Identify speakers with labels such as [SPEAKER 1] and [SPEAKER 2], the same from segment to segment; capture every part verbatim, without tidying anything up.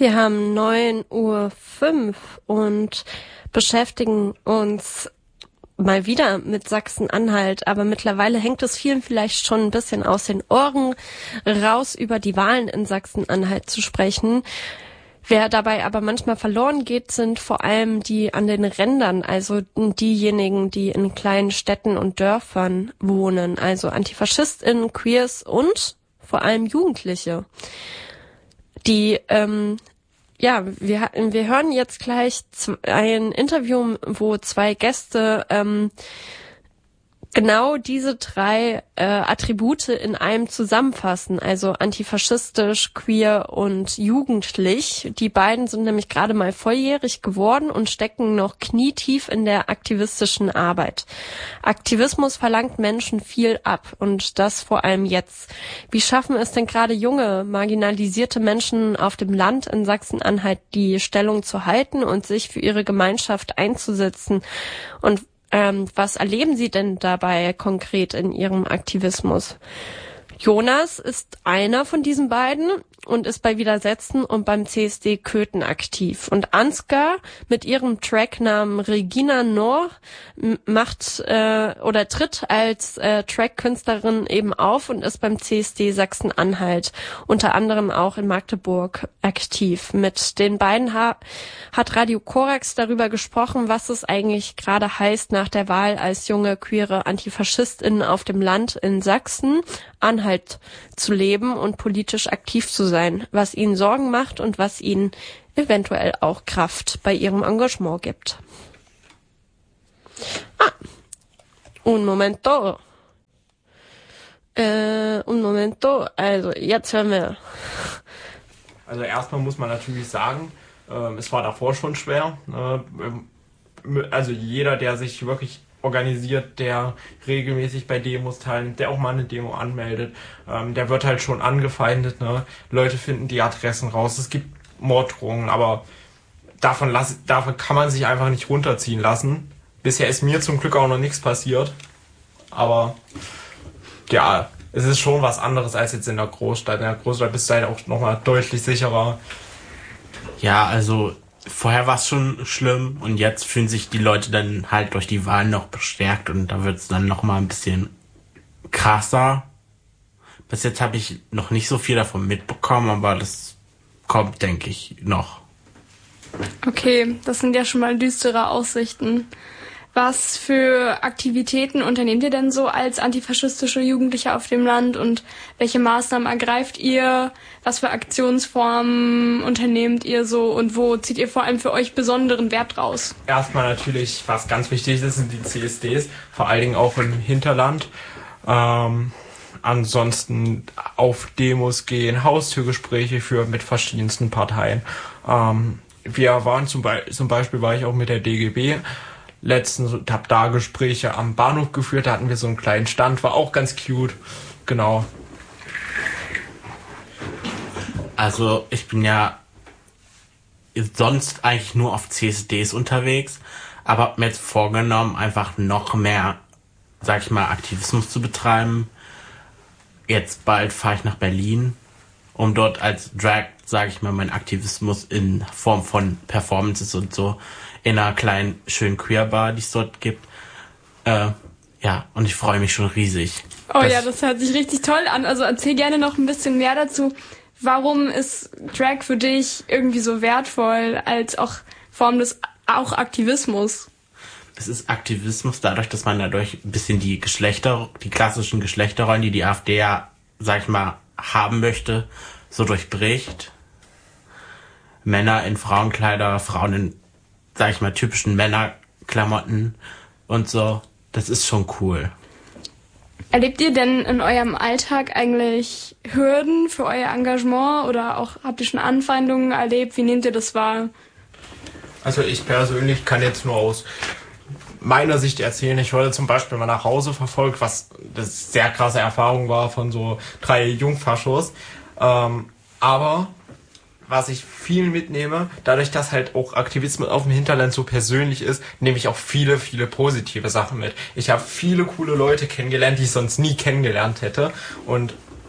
[SPEAKER 1] Wir haben neun Uhr fünf und beschäftigen uns mal wieder mit Sachsen-Anhalt, aber mittlerweile hängt es vielen vielleicht schon ein bisschen aus den Ohren raus, über die Wahlen in Sachsen-Anhalt zu sprechen. Wer dabei aber manchmal verloren geht, sind vor allem die an den Rändern, also diejenigen, die in kleinen Städten und Dörfern wohnen, also AntifaschistInnen, Queers und vor allem Jugendliche. Die, ähm, ja, wir, wir hören jetzt gleich ein Interview, wo zwei Gäste ähm, genau diese drei äh, Attribute in einem zusammenfassen, also antifaschistisch, queer und jugendlich. Die beiden sind nämlich gerade mal volljährig geworden und stecken noch knietief in der aktivistischen Arbeit. Aktivismus verlangt Menschen viel ab und das vor allem jetzt. Wie schaffen es denn gerade junge, marginalisierte Menschen auf dem Land in Sachsen-Anhalt, die Stellung zu halten und sich für ihre Gemeinschaft einzusetzen? Und Ähm, was erleben Sie denn dabei konkret in Ihrem Aktivismus? Jonas ist einer von diesen beiden und ist bei Widersetzen und beim C S D Köthen aktiv. Und Ansgar mit ihrem Tracknamen Regina Noor macht äh, oder tritt als äh, Trackkünstlerin eben auf und ist beim C S D Sachsen-Anhalt, unter anderem auch in Magdeburg aktiv. Mit den beiden ha- hat Radio Korax darüber gesprochen, was es eigentlich gerade heißt, nach der Wahl als junge queere AntifaschistInnen auf dem Land in Sachsen-Anhalt zu leben und politisch aktiv zu sein, was ihnen Sorgen macht und was ihnen eventuell auch Kraft bei ihrem Engagement gibt. Ah, un momento. Äh, un momento. Also, jetzt hören wir.
[SPEAKER 2] Also erstmal muss man natürlich sagen, äh, es war davor schon schwer. Äh, also jeder, der sich wirklich organisiert, der regelmäßig bei Demos teilnimmt, der auch mal eine Demo anmeldet, ähm, der wird halt schon angefeindet, ne? Leute finden die Adressen raus, es gibt Morddrohungen, aber davon, lass, davon kann man sich einfach nicht runterziehen lassen. Bisher ist mir zum Glück auch noch nichts passiert, aber ja, es ist schon was anderes als jetzt in der Großstadt. In der Großstadt bist du halt auch nochmal deutlich sicherer.
[SPEAKER 3] Ja, also vorher war es schon schlimm und jetzt fühlen sich die Leute dann halt durch die Wahlen noch bestärkt und da wird es dann noch mal ein bisschen krasser. Bis jetzt habe ich noch nicht so viel davon mitbekommen, aber das kommt, denke ich, noch.
[SPEAKER 4] Okay, das sind ja schon mal düstere Aussichten. Was für Aktivitäten unternehmt ihr denn so als antifaschistische Jugendliche auf dem Land und welche Maßnahmen ergreift ihr? Was für Aktionsformen unternehmt ihr so und wo zieht ihr vor allem für euch besonderen Wert raus?
[SPEAKER 2] Erstmal natürlich, was ganz wichtig ist, sind die C S Ds, vor allen Dingen auch im Hinterland. Ähm, ansonsten auf Demos gehen, Haustürgespräche führen mit verschiedensten Parteien. Ähm, wir waren zum, Be- zum Beispiel, war ich auch mit der D G B letztens und habe da Gespräche am Bahnhof geführt, da hatten wir so einen kleinen Stand, war auch ganz cute, genau.
[SPEAKER 3] Also ich bin ja sonst eigentlich nur auf C S Ds unterwegs, aber habe mir jetzt vorgenommen, einfach noch mehr, sag ich mal, Aktivismus zu betreiben. Jetzt bald fahre ich nach Berlin, um dort als Drag, sage ich mal, meinen Aktivismus in Form von Performances und so in einer kleinen, schönen Queer-Bar, die es dort gibt. Äh, ja, und ich freue mich schon riesig.
[SPEAKER 4] Oh ja, das hört sich richtig toll an. Also erzähl gerne noch ein bisschen mehr dazu. Warum ist Drag für dich irgendwie so wertvoll als auch Form des auch Aktivismus?
[SPEAKER 3] Es ist Aktivismus dadurch, dass man dadurch ein bisschen die Geschlechter, die klassischen Geschlechterrollen, die die AfD ja, sag ich mal, haben möchte, so durchbricht. Männer in Frauenkleider, Frauen in, sag ich mal, typischen Männerklamotten und so. Das ist schon cool.
[SPEAKER 4] Erlebt ihr denn in eurem Alltag eigentlich Hürden für euer Engagement oder auch habt ihr schon Anfeindungen erlebt? Wie nehmt ihr das wahr?
[SPEAKER 2] Also ich persönlich kann jetzt nur aus meiner Sicht erzählen. Ich wurde zum Beispiel mal nach Hause verfolgt, was eine sehr krasse Erfahrung war von so drei Jungfaschos. Ähm, aber was ich viel mitnehme, dadurch, dass halt auch Aktivismus auf dem Hinterland so persönlich ist, nehme ich auch viele, viele positive Sachen mit. Ich habe viele coole Leute kennengelernt, die ich sonst nie kennengelernt hätte. Und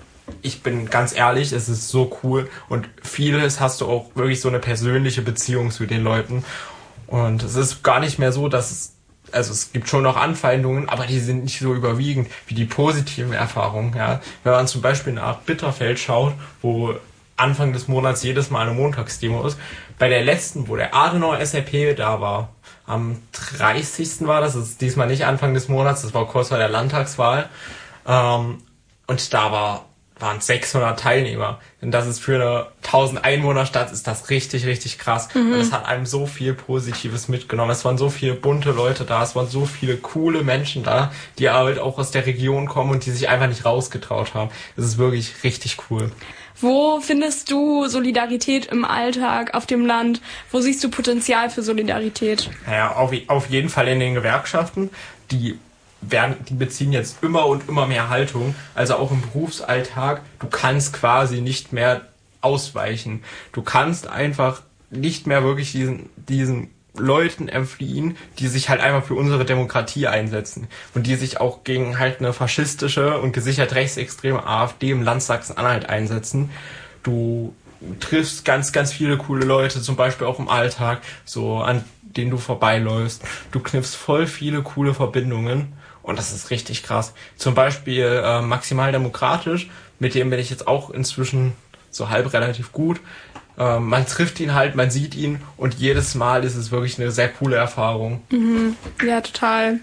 [SPEAKER 2] ich bin ganz ehrlich, es ist so cool und vieles hast du auch wirklich so eine persönliche Beziehung zu den Leuten und es ist gar nicht mehr so, dass es, also es gibt schon noch Anfeindungen, aber die sind nicht so überwiegend wie die positiven Erfahrungen, ja. Wenn man zum Beispiel nach Bitterfeld schaut, wo Anfang des Monats jedes Mal eine Montagsdemo ist, bei der letzten, wo der Adenauer S R P da war, am dreißigsten war das, das ist diesmal nicht Anfang des Monats, das war kurz vor der Landtagswahl. Ähm, und da war, waren sechshundert Teilnehmer. Und das ist für eine tausend Einwohner Stadt ist das richtig, richtig krass. Mhm. Und es hat einem so viel Positives mitgenommen. Es waren so viele bunte Leute da, es waren so viele coole Menschen da, die halt auch aus der Region kommen und die sich einfach nicht rausgetraut haben. Das ist wirklich richtig cool.
[SPEAKER 4] Wo findest du Solidarität im Alltag, auf dem Land? Wo siehst du Potenzial für Solidarität?
[SPEAKER 2] Naja, auf, auf jeden Fall in den Gewerkschaften. Die, werden, die beziehen jetzt immer und immer mehr Haltung. Also auch im Berufsalltag. Du kannst quasi nicht mehr ausweichen. Du kannst einfach nicht mehr wirklich diesen, diesen Leuten entfliehen, die sich halt einfach für unsere Demokratie einsetzen und die sich auch gegen halt eine faschistische und gesichert rechtsextreme AfD im Land Sachsen-Anhalt einsetzen. Du triffst ganz, ganz viele coole Leute, zum Beispiel auch im Alltag, so an denen du vorbeiläufst. Du kniffst voll viele coole Verbindungen und das ist richtig krass. Zum Beispiel äh, Maximal Demokratisch, mit dem bin ich jetzt auch inzwischen so halb relativ gut. Ähm, man trifft ihn halt, man sieht ihn und jedes Mal ist es wirklich eine sehr coole Erfahrung.
[SPEAKER 4] Mhm. Ja, total.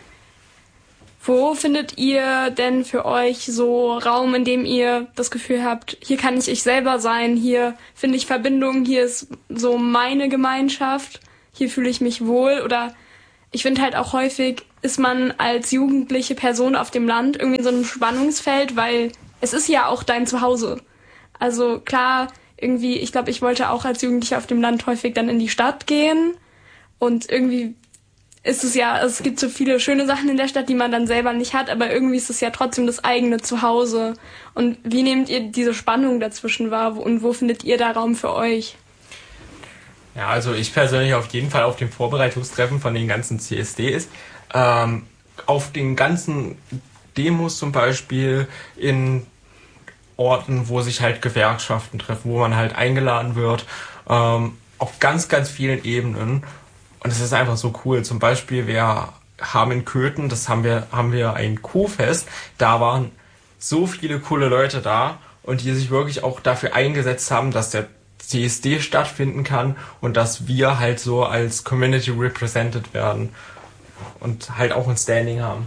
[SPEAKER 4] Wo findet ihr denn für euch so Raum, in dem ihr das Gefühl habt, hier kann ich ich selber sein, hier finde ich Verbindung, hier ist so meine Gemeinschaft, hier fühle ich mich wohl? Oder ich finde halt auch häufig ist man als jugendliche Person auf dem Land irgendwie in so einem Spannungsfeld, weil es ist ja auch dein Zuhause. Also klar, irgendwie, ich glaube, ich wollte auch als Jugendliche auf dem Land häufig dann in die Stadt gehen und irgendwie ist es ja, es gibt so viele schöne Sachen in der Stadt, die man dann selber nicht hat, aber irgendwie ist es ja trotzdem das eigene Zuhause. Und wie nehmt ihr diese Spannung dazwischen wahr und wo findet ihr da Raum für euch?
[SPEAKER 2] Ja, also ich persönlich auf jeden Fall auf dem Vorbereitungstreffen von den ganzen C S Ds, ähm, auf den ganzen Demos zum Beispiel in Orten, wo sich halt Gewerkschaften treffen, wo man halt eingeladen wird, ähm, auf ganz, ganz vielen Ebenen. Und es ist einfach so cool. Zum Beispiel, wir haben in Köthen, das haben wir, haben wir ein Kuhfest, da waren so viele coole Leute da und die sich wirklich auch dafür eingesetzt haben, dass der C S D stattfinden kann und dass wir halt so als Community represented werden und halt auch ein Standing haben.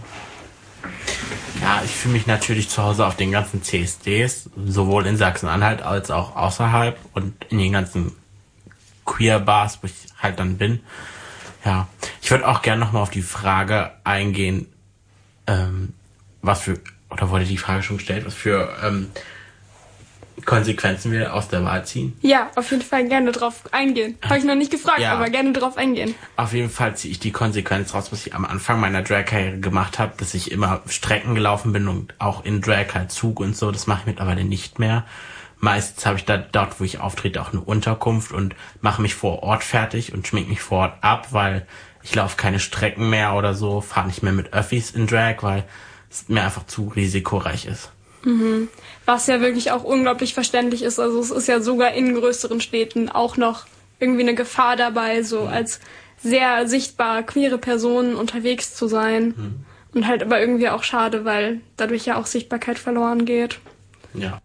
[SPEAKER 3] Ja, ich fühle mich natürlich zu Hause auf den ganzen C S Ds, sowohl in Sachsen-Anhalt als auch außerhalb und in den ganzen Queer-Bars, wo ich halt dann bin. Ja, ich würde auch gerne nochmal auf die Frage eingehen, ähm, was für, oder wurde die Frage schon gestellt, was für ähm, Konsequenzen wir aus der Wahl ziehen?
[SPEAKER 4] Ja, auf jeden Fall gerne drauf eingehen. Habe ich noch nicht gefragt, ja, aber gerne drauf eingehen.
[SPEAKER 3] Auf jeden Fall ziehe ich die Konsequenz raus, was ich am Anfang meiner Drag-Karriere gemacht habe, dass ich immer Strecken gelaufen bin und auch in Drag halt Zug und so. Das mache ich mittlerweile nicht mehr. Meistens habe ich da dort, wo ich auftrete, auch eine Unterkunft und mache mich vor Ort fertig und schmink mich vor Ort ab, weil ich laufe keine Strecken mehr oder so, fahre nicht mehr mit Öffis in Drag, weil es mir einfach zu risikoreich ist.
[SPEAKER 4] Mhm. Was ja wirklich auch unglaublich verständlich ist. Also es ist ja sogar in größeren Städten auch noch irgendwie eine Gefahr dabei, so mhm. als sehr sichtbar queere Personen unterwegs zu sein. Mhm. Und halt aber irgendwie auch schade, weil dadurch ja auch Sichtbarkeit verloren geht.
[SPEAKER 3] Ja.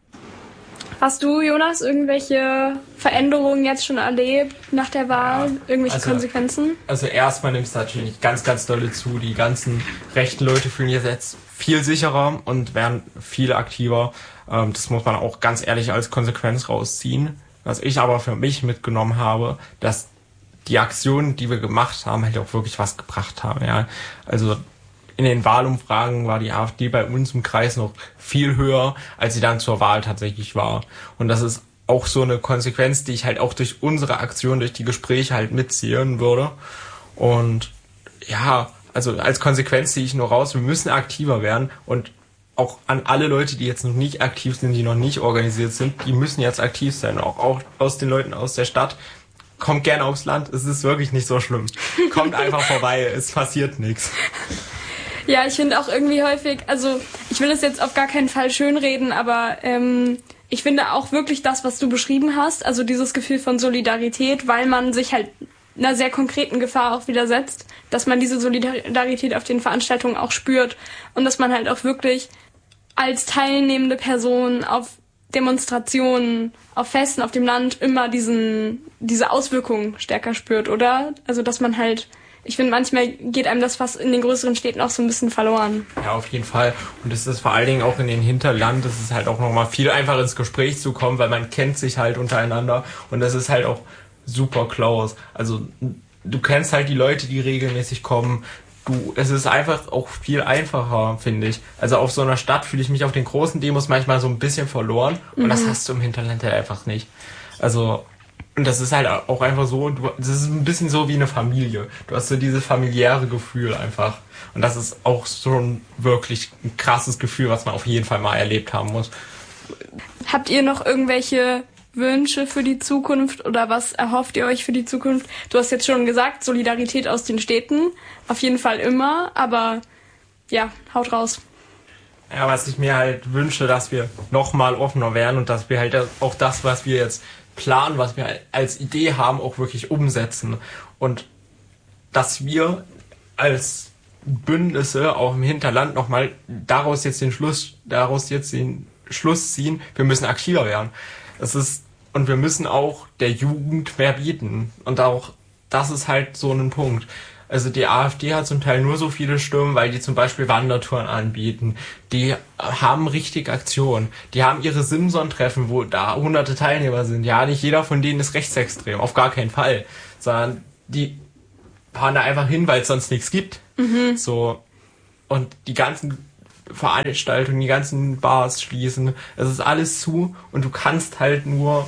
[SPEAKER 4] Hast du, Jonas, irgendwelche Veränderungen jetzt schon erlebt nach der Wahl? Ja, irgendwelche also, Konsequenzen?
[SPEAKER 2] Also erstmal nimmt es natürlich ganz, ganz dolle zu. Die ganzen rechten Leute fühlen sich jetzt viel sicherer und werden viel aktiver. Das muss man auch ganz ehrlich als Konsequenz rausziehen. Was ich aber für mich mitgenommen habe, dass die Aktionen, die wir gemacht haben, halt auch wirklich was gebracht haben. Ja, also in den Wahlumfragen war die AfD bei uns im Kreis noch viel höher, als sie dann zur Wahl tatsächlich war. Und das ist auch so eine Konsequenz, die ich halt auch durch unsere Aktion, durch die Gespräche halt mitziehen würde. Und ja, also als Konsequenz ziehe ich nur raus, wir müssen aktiver werden. Und auch an alle Leute, die jetzt noch nicht aktiv sind, die noch nicht organisiert sind, die müssen jetzt aktiv sein. Auch, auch aus den Leuten aus der Stadt. Kommt gerne aufs Land, es ist wirklich nicht so schlimm. Kommt einfach vorbei, es passiert nichts.
[SPEAKER 4] Ja, ich finde auch irgendwie häufig, also ich will es jetzt auf gar keinen Fall schönreden, aber ähm, ich finde auch wirklich das, was du beschrieben hast, also dieses Gefühl von Solidarität, weil man sich halt einer sehr konkreten Gefahr auch widersetzt, dass man diese Solidarität auf den Veranstaltungen auch spürt und dass man halt auch wirklich als teilnehmende Person auf Demonstrationen, auf Festen auf dem Land immer diesen diese Auswirkungen stärker spürt, oder? Also dass man halt, ich finde, manchmal geht einem das fast in den größeren Städten auch so ein bisschen verloren.
[SPEAKER 2] Ja, auf jeden Fall. Und es ist vor allen Dingen auch in den Hinterland, es ist halt auch nochmal viel einfacher ins Gespräch zu kommen, weil man kennt sich halt untereinander und das ist halt auch super close. Also du kennst halt die Leute, die regelmäßig kommen. Du, es ist einfach auch viel einfacher, finde ich. Also auf so einer Stadt fühle ich mich auf den großen Demos manchmal so ein bisschen verloren und mhm. das hast du im Hinterland ja einfach nicht. Also und das ist halt auch einfach so, du, das ist ein bisschen so wie eine Familie. Du hast so dieses familiäre Gefühl einfach. Und das ist auch schon wirklich ein krasses Gefühl, was man auf jeden Fall mal erlebt haben muss.
[SPEAKER 4] Habt ihr noch irgendwelche Wünsche für die Zukunft oder was erhofft ihr euch für die Zukunft? Du hast jetzt schon gesagt, Solidarität aus den Städten, auf jeden Fall immer, aber ja, haut raus.
[SPEAKER 2] Ja, was ich mir halt wünsche, dass wir noch mal offener werden und dass wir halt auch das, was wir jetzt planen, was wir als Idee haben, auch wirklich umsetzen und dass wir als Bündnisse auch im Hinterland noch mal daraus jetzt den Schluss, daraus jetzt den Schluss ziehen, wir müssen aktiver werden. Das ist Und wir müssen auch der Jugend mehr bieten. Und auch das ist halt so ein Punkt. Also die AfD hat zum Teil nur so viele Stimmen, weil die zum Beispiel Wandertouren anbieten. Die haben richtig Aktionen. Die haben ihre Simson-Treffen, wo da hunderte Teilnehmer sind. Ja, nicht jeder von denen ist rechtsextrem, auf gar keinen Fall. Sondern die fahren da einfach hin, weil es sonst nichts gibt. Mhm. So. Und die ganzen Veranstaltungen, die ganzen Bars schließen. Es ist alles zu und du kannst halt nur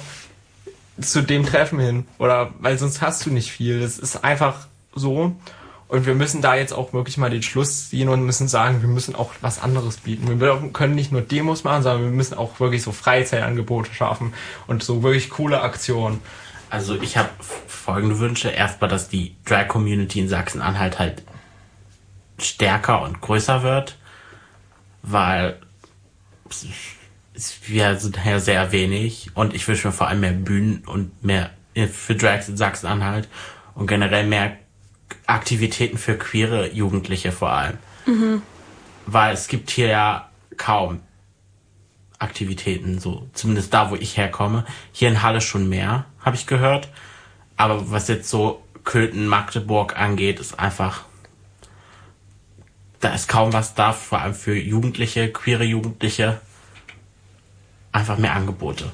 [SPEAKER 2] zu dem Treffen hin. Oder weil sonst hast du nicht viel. Das ist einfach so. Und wir müssen da jetzt auch wirklich mal den Schluss ziehen und müssen sagen, wir müssen auch was anderes bieten. Wir können nicht nur Demos machen, sondern wir müssen auch wirklich so Freizeitangebote schaffen und so wirklich coole Aktionen.
[SPEAKER 3] Also ich habe folgende Wünsche. Erstmal, dass die Drag-Community in Sachsen-Anhalt halt stärker und größer wird. Weil wir sind ja sehr wenig und ich wünsche mir vor allem mehr Bühnen und mehr für Drags in Sachsen-Anhalt und generell mehr Aktivitäten für queere Jugendliche vor allem. Mhm. Weil es gibt hier ja kaum Aktivitäten, so zumindest da, wo ich herkomme. Hier in Halle schon mehr, habe ich gehört. Aber was jetzt so Köthen, Magdeburg angeht, ist einfach... Da ist kaum was da, vor allem für Jugendliche, queere Jugendliche. Einfach mehr Angebote.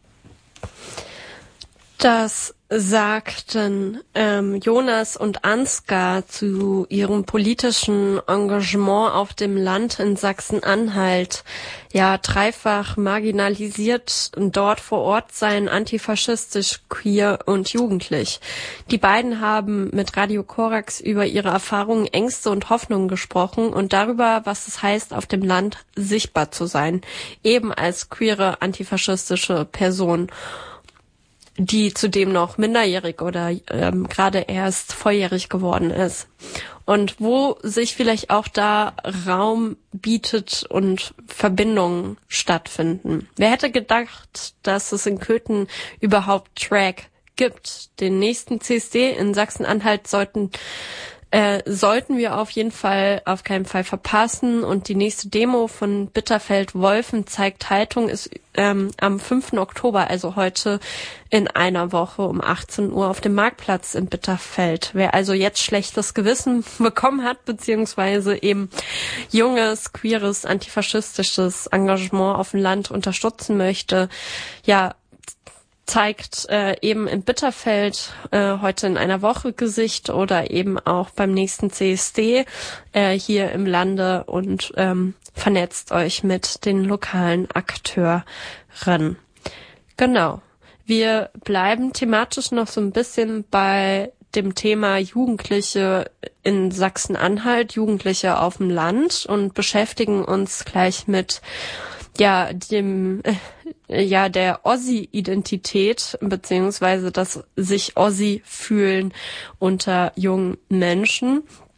[SPEAKER 1] Das sagten ähm, Jonas und Ansgar zu ihrem politischen Engagement auf dem Land in Sachsen-Anhalt. Ja, dreifach marginalisiert, dort vor Ort sein, antifaschistisch, queer und jugendlich. Die beiden haben mit Radio Korax über ihre Erfahrungen, Ängste und Hoffnungen gesprochen und darüber, was es heißt, auf dem Land sichtbar zu sein, eben als queere, antifaschistische Person, die zudem noch minderjährig oder ähm, gerade erst volljährig geworden ist. Und wo sich vielleicht auch da Raum bietet und Verbindungen stattfinden. Wer hätte gedacht, dass es in Köthen überhaupt Drag gibt? Den nächsten C S D in Sachsen-Anhalt sollten Äh, sollten wir auf jeden Fall auf keinen Fall verpassen. Und die nächste Demo von Bitterfeld-Wolfen zeigt Haltung ist ähm, am fünften Oktober, also heute in einer Woche um achtzehn Uhr auf dem Marktplatz in Bitterfeld. Wer also jetzt schlechtes Gewissen bekommen hat, beziehungsweise eben junges, queeres, antifaschistisches Engagement auf dem Land unterstützen möchte, ja, zeigt äh, eben in Bitterfeld äh, heute in einer Woche Gesicht oder eben auch beim nächsten C S D äh, hier im Lande und ähm, vernetzt euch mit den lokalen Akteuren. Genau. Wir bleiben thematisch noch so ein bisschen bei dem Thema Jugendliche in Sachsen-Anhalt, Jugendliche auf dem Land und beschäftigen uns gleich mit ja, dem, äh, ja, der Ossi-Identität, beziehungsweise das sich Ossi fühlen unter jungen Menschen.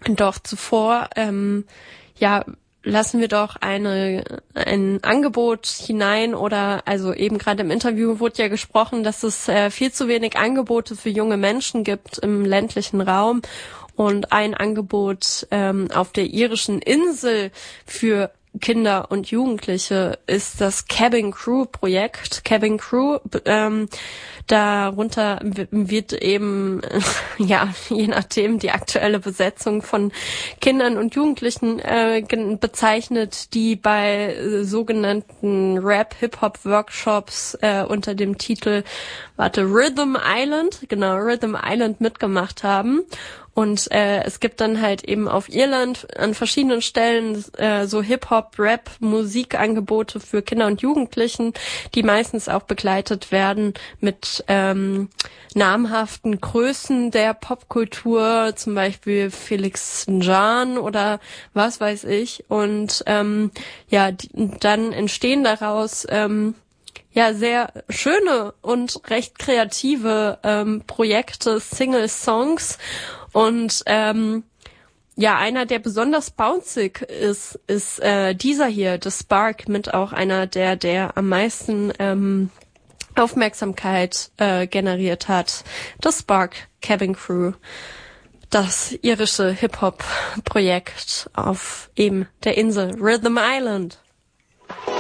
[SPEAKER 1] Doch zuvor, ähm, ja, lassen wir doch eine ein Angebot hinein oder also eben gerade im Interview wurde ja gesprochen, dass es äh, viel zu wenig Angebote für junge Menschen gibt im ländlichen Raum und ein Angebot ähm, auf der irischen Insel für Kinder und Jugendliche ist das Cabin Crew Projekt. Cabin Crew, ähm, darunter wird eben, ja, je nachdem die aktuelle Besetzung von Kindern und Jugendlichen äh, bezeichnet, die bei äh, sogenannten Rap-Hip-Hop-Workshops äh, unter dem Titel, warte, Rhythm Island, genau, Rhythm Island mitgemacht haben. Und äh, es gibt dann halt eben auf Irland an verschiedenen Stellen äh, so Hip-Hop, Rap, Musikangebote für Kinder und Jugendlichen, die meistens auch begleitet werden mit ähm, namhaften Größen der Popkultur, zum Beispiel Felix Njan oder was weiß ich. Und ähm, ja, die, dann entstehen daraus ähm, ja sehr schöne und recht kreative ähm, Projekte, Single-Songs. Und ähm, ja, einer, der besonders bouncig ist, ist äh, dieser hier, The Spark, mit auch einer der, der am meisten ähm, Aufmerksamkeit äh, generiert hat. The Spark, Cabin Crew, das irische Hip-Hop-Projekt auf eben der Insel Rhythm Island.